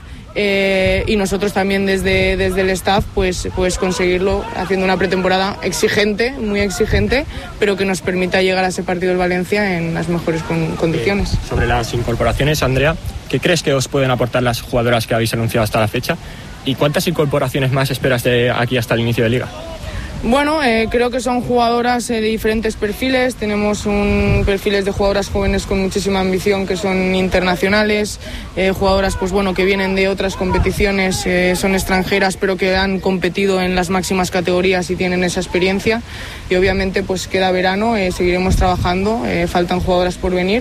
Y nosotros también desde el staff pues conseguirlo haciendo una pretemporada exigente, muy exigente, pero que nos permita llegar a ese partido del Valencia en las mejores condiciones. Sobre las incorporaciones, Andrea, ¿qué crees que os pueden aportar las jugadoras que habéis anunciado hasta la fecha? ¿Y cuántas incorporaciones más esperas de aquí hasta el inicio de Liga? Bueno, creo que son jugadoras de diferentes perfiles. Tenemos perfiles de jugadoras jóvenes con muchísima ambición que son internacionales, jugadoras pues bueno que vienen de otras competiciones, son extranjeras pero que han competido en las máximas categorías y tienen esa experiencia. Y obviamente pues queda verano, seguiremos trabajando, faltan jugadoras por venir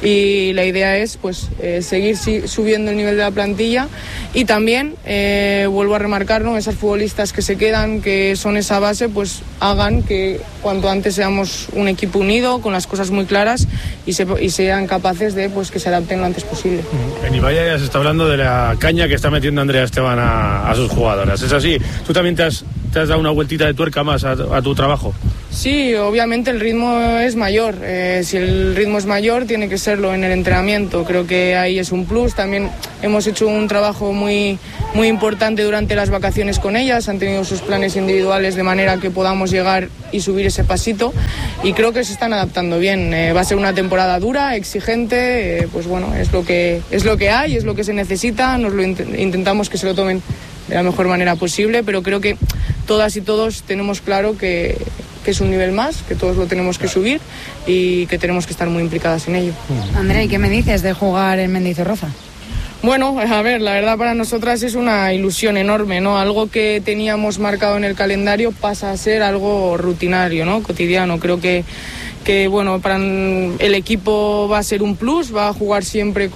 y la idea es pues seguir subiendo el nivel de la plantilla y también vuelvo a remarcar, ¿no? Esas futbolistas que se quedan, que son esa base, pues hagan que cuanto antes seamos un equipo unido, con las cosas muy claras y sean capaces de pues que se adapten lo antes posible. En Ibaya ya se está hablando de la caña que está metiendo Andrea Esteban a sus jugadoras. ¿Es así? ¿Tú también te has dado una vueltita de tuerca más a tu trabajo? Sí, obviamente el ritmo es mayor. Si el ritmo es mayor, tiene que serlo en el entrenamiento. Creo que ahí es un plus. También hemos hecho un trabajo muy importante durante las vacaciones con ellas. Han tenido sus planes individuales de manera que podamos llegar y subir ese pasito. Y creo que se están adaptando bien. Va a ser una temporada dura, exigente. Pues bueno, es lo que hay, es lo que se necesita. Intentamos que se lo tomen de la mejor manera posible, pero creo que todas y todos tenemos claro que es un nivel más, que todos lo tenemos que subir y que tenemos que estar muy implicadas en ello. Andrea, ¿y qué me dices de jugar en Mendizorroza? Bueno, a ver, la verdad para nosotras es una ilusión enorme, ¿no? Algo que teníamos marcado en el calendario pasa a ser algo rutinario, ¿no? Cotidiano. Creo que bueno, para el equipo va a ser un plus, va a jugar siempre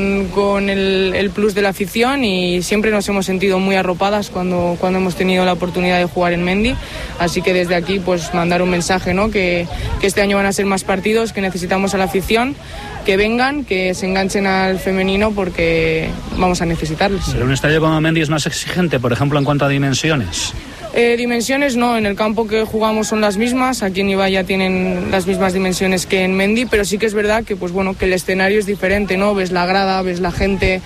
con el plus de la afición y siempre nos hemos sentido muy arropadas cuando hemos tenido la oportunidad de jugar en Mendi, así que desde aquí pues mandar un mensaje, ¿no? Que este año van a ser más partidos, que necesitamos a la afición, que vengan, que se enganchen al femenino porque vamos a necesitarles. ¿Pero un estadio como Mendi es más exigente, por ejemplo, en cuanto a dimensiones? Dimensiones no, en el campo que jugamos son las mismas, aquí en Ibaya tienen las mismas dimensiones que en Mendi, pero sí que es verdad que pues bueno, que el escenario es diferente, ¿no? Ves la grada, ves la gente,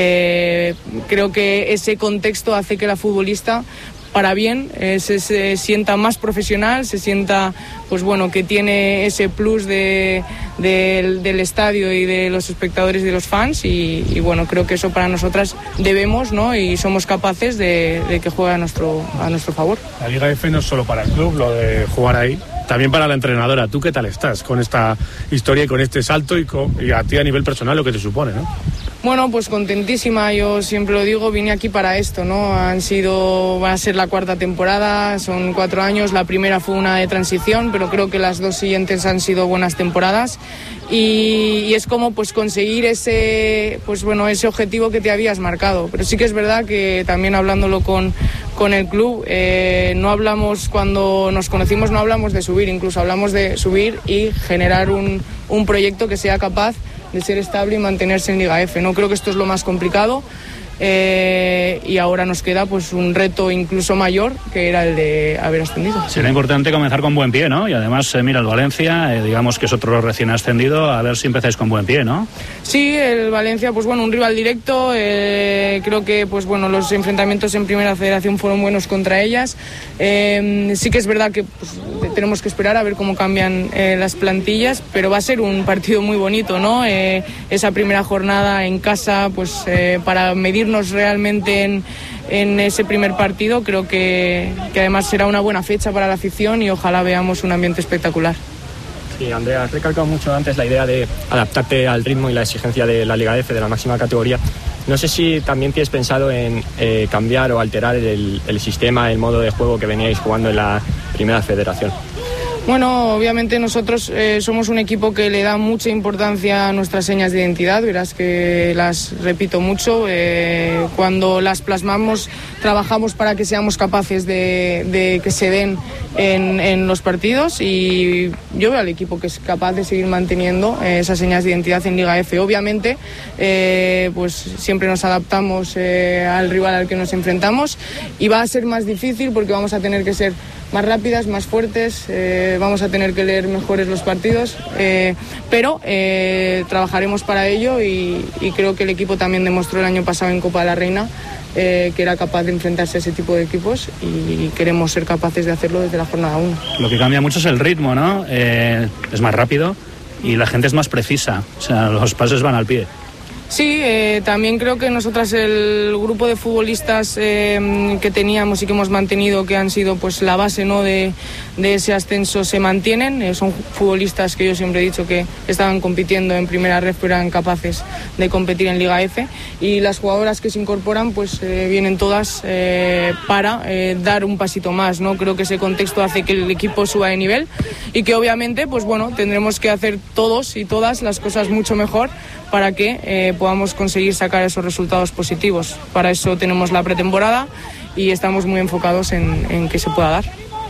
creo que ese contexto hace que la futbolista para bien se sienta más profesional, se sienta pues bueno que tiene ese plus del estadio y de los espectadores y de los fans y bueno, creo que eso para nosotras debemos, ¿no? Y somos capaces de que juegue a nuestro favor. La Liga F no es solo para el club, lo de jugar ahí, también para la entrenadora. ¿Tú qué tal estás con esta historia y con este salto y a ti a nivel personal lo que te supone, ¿no? Bueno, pues contentísima, yo siempre lo digo, vine aquí para esto, ¿no? Va a ser la cuarta temporada, son 4 años, la primera fue una de transición, pero creo que las 2 siguientes han sido buenas temporadas y es como pues conseguir ese objetivo que te habías marcado, pero sí que es verdad que también hablándolo con el club, no hablamos, cuando nos conocimos no hablamos de subir, incluso hablamos de subir y generar un proyecto que sea capaz de ser estable y mantenerse en Liga F. No creo que esto es lo más complicado. y ahora nos queda pues un reto incluso mayor, que era el de haber ascendido. Será importante comenzar con buen pie, ¿no? Y además, mira, el Valencia, digamos que es otro recién ascendido, a ver si empezáis con buen pie, ¿no? Sí, el Valencia, pues bueno, un rival directo, creo que pues bueno, los enfrentamientos en Primera Federación fueron buenos contra ellas. Sí que es verdad que pues, tenemos que esperar a ver cómo cambian las plantillas, pero va a ser un partido muy bonito, ¿no? Esa primera jornada en casa, pues para medirnos realmente en ese primer partido, creo que además será una buena fecha para la afición y ojalá veamos un ambiente espectacular. Sí, Andrea, has recalcado mucho antes la idea de adaptarte al ritmo y la exigencia de la Liga F, de la máxima categoría. No sé si también tienes pensado en cambiar o alterar el sistema, el modo de juego que veníais jugando en la Primera Federación. Bueno, obviamente nosotros somos un equipo que le da mucha importancia a nuestras señas de identidad, verás que las repito mucho, cuando las plasmamos trabajamos para que seamos capaces de que se den en los partidos, y yo veo al equipo que es capaz de seguir manteniendo esas señas de identidad en Liga F. Obviamente pues siempre nos adaptamos al rival al que nos enfrentamos, y va a ser más difícil porque vamos a tener que ser más rápidas, más fuertes, vamos a tener que leer mejores los partidos, pero trabajaremos para ello, y creo que el equipo también demostró el año pasado en Copa de la Reina que era capaz de enfrentarse a ese tipo de equipos, y queremos ser capaces de hacerlo desde la jornada 1. Lo que cambia mucho es el ritmo, ¿no? Es más rápido y la gente es más precisa, o sea, los pases van al pie. Sí, también creo que nosotras, el grupo de futbolistas que teníamos y que hemos mantenido, que han sido pues la base, ¿no?, de ese ascenso, se mantienen. Son futbolistas que yo siempre he dicho que estaban compitiendo en Primera Ref, pero eran capaces de competir en Liga F. Y las jugadoras que se incorporan pues vienen todas para dar un pasito más, ¿no? Creo que ese contexto hace que el equipo suba de nivel, y que obviamente pues bueno, tendremos que hacer todos y todas las cosas mucho mejor para que podamos conseguir sacar esos resultados positivos. Para eso tenemos la pretemporada y estamos muy enfocados en que se pueda dar.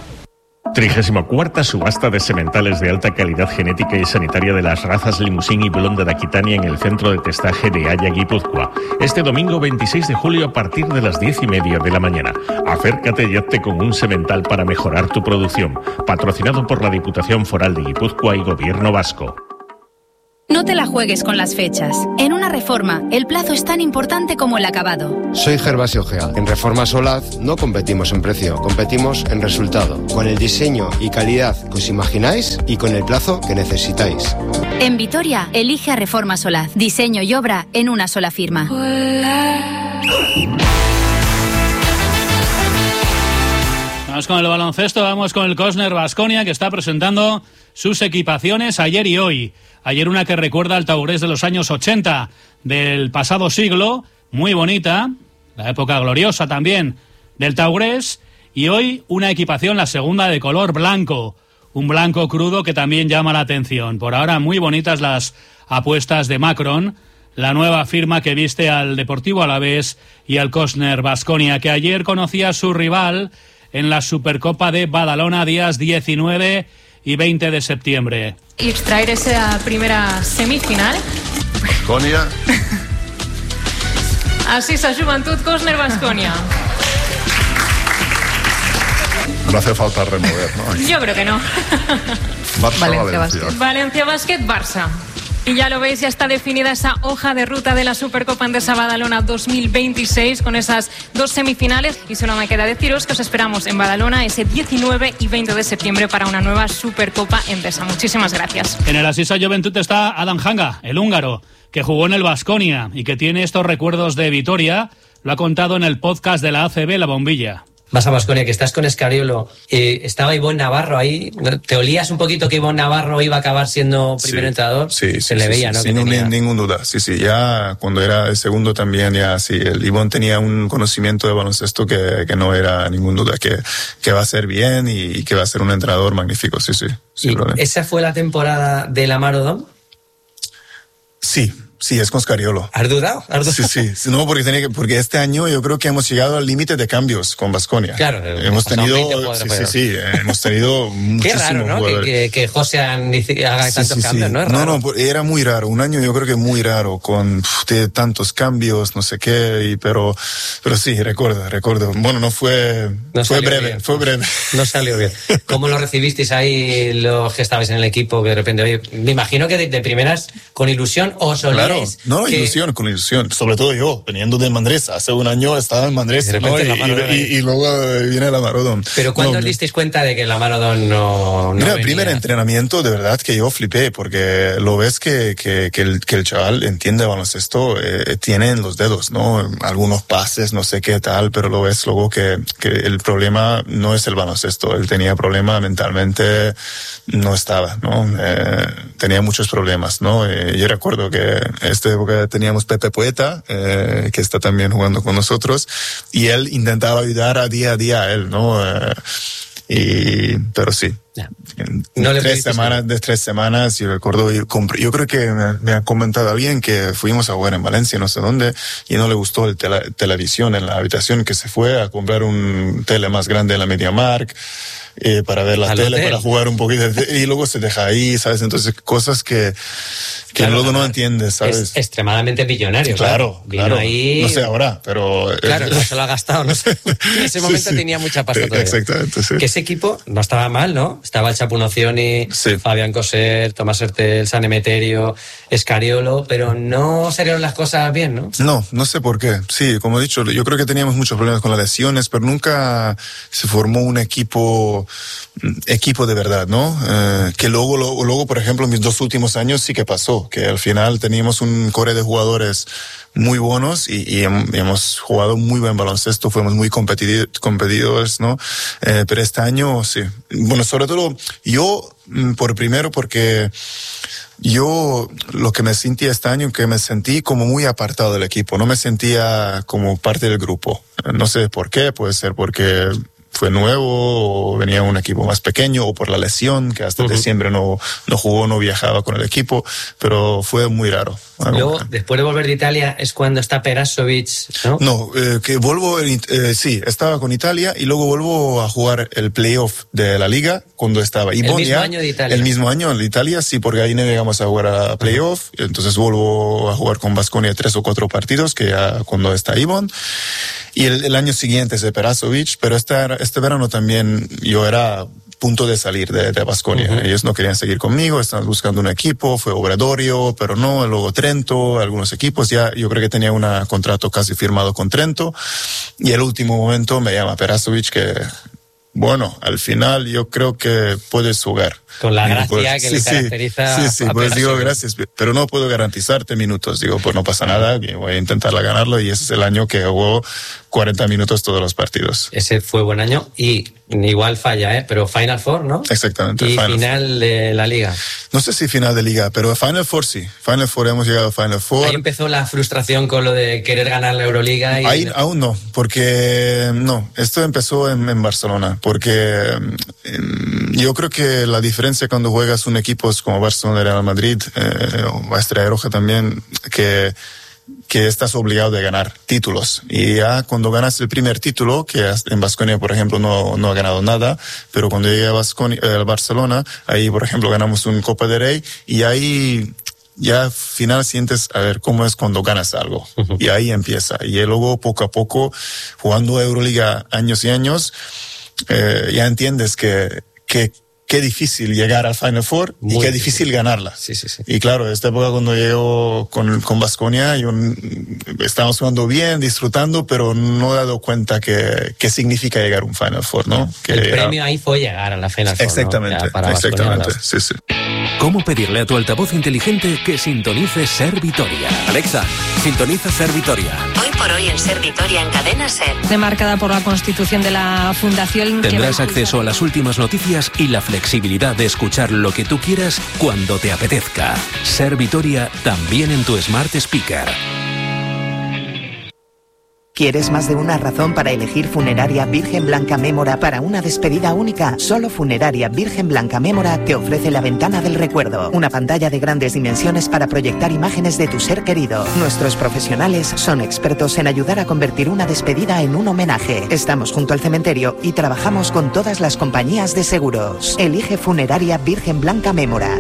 34ª subasta de sementales de alta calidad genética y sanitaria de las razas Limousin y Blonda de Aquitania en el centro de testaje de Haya, Guipúzcoa. Este domingo 26 de julio a partir de las 10:30 de la mañana. Acércate y hazte con un semental para mejorar tu producción. Patrocinado por la Diputación Foral de Guipúzcoa y Gobierno Vasco. No te la juegues con las fechas. En una reforma, el plazo es tan importante como el acabado. Soy Gervasio Gea. En Reforma Solaz no competimos en precio, competimos en resultado. Con el diseño y calidad que os imagináis y con el plazo que necesitáis. En Vitoria, elige a Reforma Solaz. Diseño y obra en una sola firma. Vamos con el baloncesto, vamos con el Cosner Baskonia, que está presentando sus equipaciones ayer y hoy. Ayer una que recuerda al Taurés de los años 80 del pasado siglo, muy bonita, la época gloriosa también del Taurés, y hoy una equipación, la segunda, de color blanco, un blanco crudo que también llama la atención. Por ahora muy bonitas las apuestas de Macron, la nueva firma que viste al Deportivo Alavés y al Cosner Baskonia, que ayer conocía a su rival en la Supercopa de Badalona, días 19 y 20 de septiembre. Y extraer esa primera semifinal. Baskonia. Así es, Juventud Cosner Baskonia. No hace falta remover, ¿no? Yo creo que no. Barça-Valencia. Valencia Basket, Barça. Y ya lo veis, ya está definida esa hoja de ruta de la Supercopa Endesa Badalona 2026 con esas dos semifinales. Y solo me queda deciros que os esperamos en Badalona ese 19 y 20 de septiembre para una nueva Supercopa Endesa. Muchísimas gracias. En el Asisa Juventud está Adam Hanga, el húngaro, que jugó en el Baskonia y que tiene estos recuerdos de Vitoria. Lo ha contado en el podcast de la ACB, La Bombilla. Vas a Baskonia, que estás con Escariolo. Estaba Ivonne Navarro ahí. ¿Te olías un poquito que Ivonne Navarro iba a acabar siendo primer entrenador? Sí, se le veía, ¿no? Sin ninguna duda. Sí, ya cuando era el segundo también, ya sí, el Ivonne tenía un conocimiento de baloncesto que no era ninguna duda, que va a ser bien y que va a ser un entrenador magnífico, sí. ¿Y esa fue la temporada del Amarodom? Sí, Sí, es con Scariolo. ¿Has dudado? Sí. No, porque este año yo creo que hemos llegado al límite de cambios con Baskonia. Claro. Hemos tenido, hemos tenido muchísimos. Qué raro, ¿no? Que José haga tantos cambios, ¿no? Es raro. No, era muy raro. Un año yo creo que muy raro, con tantos cambios, no sé qué, pero sí, recuerdo. Bueno, fue breve. No salió bien. ¿Cómo lo recibisteis ahí los que estabais en el equipo? Que de repente, oye, me imagino que de primeras con ilusión o solíais. Claro, con ilusión. Sobre todo yo, veniendo de Manresa. Hace un año estaba en Manresa, ¿no? Y luego viene la Marodón. Pero ¿cuándo os disteis cuenta de que la Marodón no mira, venía? El primer entrenamiento, de verdad que yo flipé, porque lo ves que el chaval entiende baloncesto, tiene en los dedos, ¿no? Algunos pases, no sé qué tal, pero lo ves luego que el problema no es el baloncesto. Él tenía problema mentalmente, no estaba, ¿no? Tenía muchos problemas, ¿no? Yo recuerdo que en esta época teníamos Pepe Poeta, que está también jugando con nosotros, y él intentaba ayudar a día a él, ¿no? Pero sí. No de 3 semanas, yo recuerdo, yo creo que me ha comentado alguien que fuimos a jugar en Valencia, no sé dónde, y no le gustó el televisión en la habitación, que se fue a comprar un tele más grande en la MediaMarkt, para ver la tele, para jugar un poquito, y luego se deja ahí, ¿sabes? Entonces, cosas que luego no entiendes, ¿sabes? Es extremadamente millonario. Claro. Ahí... No sé ahora, pero... Claro, no se lo ha gastado, no sé. En ese momento tenía mucha pasta todavía. Exactamente, sí. Que ese equipo no estaba mal, ¿no? Estaba el Chapu Nozioni, Fabián Coser, Tomás Hertel, San Emeterio, Scariolo, pero no salieron las cosas bien, ¿no? No sé por qué. Sí, como he dicho, yo creo que teníamos muchos problemas con las lesiones, pero nunca se formó un equipo de verdad, ¿no? Que luego, por ejemplo, en mis 2 últimos años sí que pasó, que al final teníamos un core de jugadores muy buenos y hemos jugado muy buen baloncesto, fuimos muy competidores, ¿no? Pero este año sí. Bueno, sobre todo yo, porque yo lo que me sentí este año, que me sentí como muy apartado del equipo, no me sentía como parte del grupo. No sé por qué, puede ser porque fue nuevo, o venía un equipo más pequeño, o por la lesión, que hasta diciembre no jugó, no viajaba con el equipo, pero fue muy raro. Luego, después de volver de Italia, es cuando está Perasovic, ¿no? No, que vuelvo, sí, estaba con Italia, y luego vuelvo a jugar el playoff de la Liga, cuando estaba Ibonia. El mismo año de Italia. El mismo año de Italia, sí, porque ahí no llegamos a jugar a playoff, entonces vuelvo a jugar con Baskonia 3 o 4 partidos, que ya cuando está Ibon. Y el año siguiente es de Perasovic, pero este verano también yo era punto de salir de Baskonia. Ellos no querían seguir conmigo, estaban buscando un equipo, fue Obradorio, pero no, luego Trento, algunos equipos, ya yo creo que tenía un contrato casi firmado con Trento, y el último momento me llama Perasovic, que bueno, al final yo creo que puedes jugar. Con la gracia que le caracteriza. Sí, pues digo gracias, pero no puedo garantizarte minutos. Digo, pues no pasa nada, voy a intentar ganarlo, y ese es el año que jugó 40 minutos todos los partidos. Ese fue buen año, y igual falla, pero Final Four, ¿no? Exactamente. Y final de la Liga. No sé si final de Liga, pero Final Four sí. Final Four, hemos llegado a Final Four. Ahí empezó la frustración con lo de querer ganar la Euroliga. Ahí aún no, porque esto empezó en Barcelona, porque yo creo que la diferencia cuando juegas un equipo como Barcelona, Real Madrid, o Estrella Roja también, que estás obligado de ganar títulos. Y ya cuando ganas el primer título, que en Baskonia, por ejemplo, no ha ganado nada, pero cuando llegué a Barcelona, ahí, por ejemplo, ganamos un Copa del Rey, y ahí ya al final sientes a ver cómo es cuando ganas algo. Y ahí empieza. Y luego, poco a poco, jugando Euroliga años y años, ya entiendes que qué difícil llegar al Final Four y qué difícil ganarla. Sí. Y claro, esta época cuando llego con Baskonia, estábamos jugando bien, disfrutando, pero no he dado cuenta qué significa llegar a un Final Four, ¿no? El premio ahí fue llegar a la Final Four, exactamente, ¿no? Exactamente, sí. ¿Cómo pedirle a tu altavoz inteligente que sintonice Ser Vitoria? Alexa, sintoniza Ser Vitoria. Hoy por hoy en Ser Vitoria, en Cadena Ser. Demarcada por la constitución de la Fundación. Tendrás acceso a las últimas noticias y la flexibilidad de escuchar lo que tú quieras cuando te apetezca. Ser Vitoria también en tu Smart Speaker. ¿Quieres más de una razón para elegir Funeraria Virgen Blanca Mémora para una despedida única? Solo Funeraria Virgen Blanca Mémora te ofrece la ventana del recuerdo, una pantalla de grandes dimensiones para proyectar imágenes de tu ser querido. Nuestros profesionales son expertos en ayudar a convertir una despedida en un homenaje. Estamos junto al cementerio y trabajamos con todas las compañías de seguros. Elige Funeraria Virgen Blanca Mémora,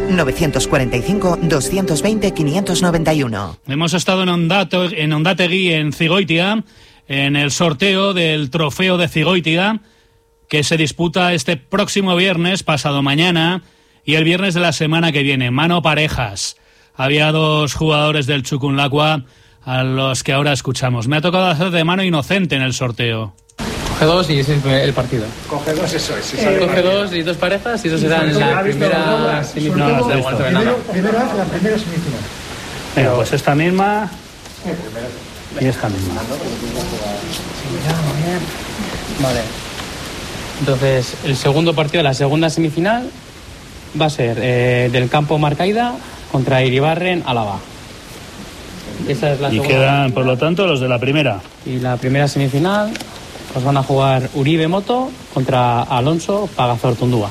945-220-591. Hemos estado en Ondategui, en Zigoitia, en el sorteo del trofeo de Zigoitia, que se disputa este próximo viernes, pasado mañana, y el viernes de la semana que viene. Mano parejas. Había 2 jugadores del Txukun-Lakua a los que ahora escuchamos. Me ha tocado hacer de mano inocente en el sorteo. Coge 2 y ese es el partido. Coge 2, eso es. Coge 2 y 2 parejas y eso será en la primera semifinal. No, primero la primera semifinal. Venga, pues esta misma y esta misma. Vale. Entonces, el segundo partido, la segunda semifinal, va a ser del campo Marcaida contra Iribarren Álava. Esa es la segunda. Y quedan, por lo tanto, los de la primera. Y la primera semifinal, pues van a jugar Uribe Moto contra Alonso Pagazor Tundúa.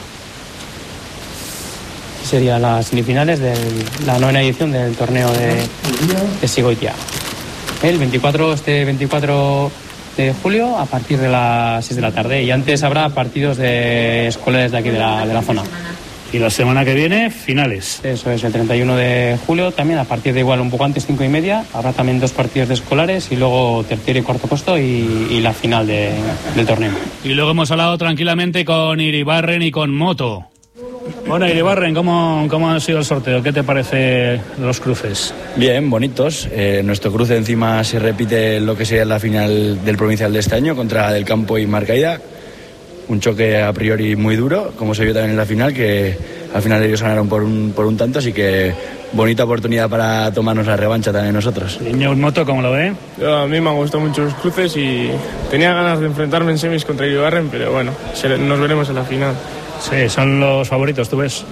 Serían las semifinales de la 9ª edición del torneo de Zigoitia. El 24 de julio a partir de las 6 de la tarde. Y antes habrá partidos de escolares de aquí de la zona. Y la semana que viene, finales. Eso es, el 31 de julio también, a partir de igual un poco antes, 5:30, habrá también 2 partidos de escolares y luego tercero y cuarto puesto y la final del torneo. Y luego hemos hablado tranquilamente con Iribarren y con Moto. Bueno, Iribarren, ¿cómo ha sido el sorteo? ¿Qué te parece los cruces? Bien, bonitos. Nuestro cruce encima se repite lo que sería la final del provincial de este año contra Del Campo y Marcaida. Un choque a priori muy duro, como se vio también en la final, que al final ellos ganaron por un tanto, así que bonita oportunidad para tomarnos la revancha también nosotros. Iñigo Moto, ¿cómo lo ve? A mí me han gustado mucho los cruces y tenía ganas de enfrentarme en semis contra Iribarren, pero bueno, nos veremos en la final. Sí, son los favoritos, ¿tú ves?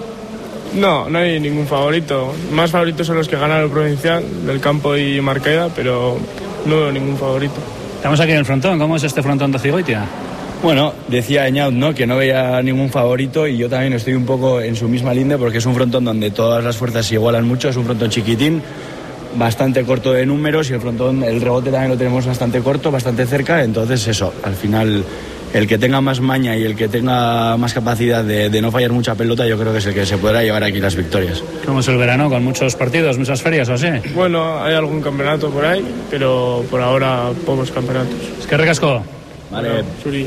No hay ningún favorito. Más favoritos son los que ganaron el provincial, Del Campo y Marcaida, pero no veo ningún favorito. Estamos aquí en el frontón. ¿Cómo es este frontón de Zigoitia? Bueno, decía Eñaut, ¿no?, que no veía ningún favorito, y yo también estoy un poco en su misma línea, porque es un frontón donde todas las fuerzas se igualan mucho. Es un frontón chiquitín, bastante corto de números, y el rebote también lo tenemos bastante corto, bastante cerca. Entonces eso, al final el que tenga más maña y el que tenga más capacidad de no fallar mucha pelota, yo creo que es el que se podrá llevar aquí las victorias. ¿Cómo es el verano? ¿Con muchos partidos, muchas ferias o así? Bueno, hay algún campeonato por ahí, pero por ahora pocos campeonatos. Es que recasco. Vale.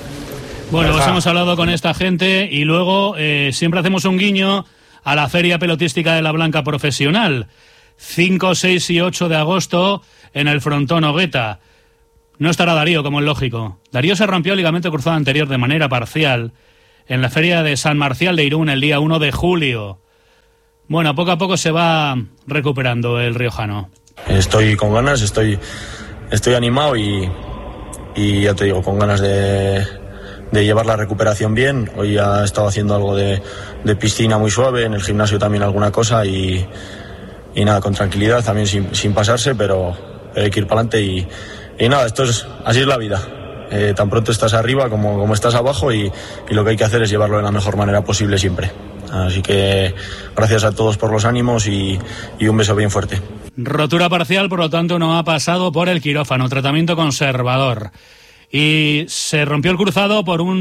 Bueno, pues hemos hablado con esta gente y luego siempre hacemos un guiño a la Feria Pelotística de la Blanca Profesional. 5, 6 y 8 de agosto en el frontón Ogueta. No estará Darío, como es lógico. Darío se rompió el ligamento cruzado anterior de manera parcial en la Feria de San Marcial de Irún el día 1 de julio. Bueno, poco a poco se va recuperando el riojano. Estoy con ganas, estoy animado y ya te digo, con ganas de llevar la recuperación bien. Hoy ha estado haciendo algo de piscina muy suave, en el gimnasio también alguna cosa y nada, con tranquilidad, también sin pasarse, pero hay que ir para adelante y nada, así es la vida. Tan pronto estás arriba como estás abajo y lo que hay que hacer es llevarlo de la mejor manera posible siempre. Así que gracias a todos por los ánimos y un beso bien fuerte. Rotura parcial, por lo tanto no ha pasado por el quirófano, tratamiento conservador. Y se rompió el cruzado por un